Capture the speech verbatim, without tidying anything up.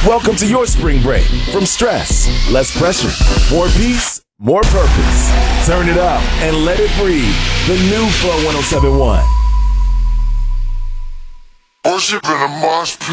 Welcome to your spring break. From stress, less pressure, more peace, more purpose. Turn it up and let it breathe. The new Flow one oh seven point one. Worship in a mosh pit.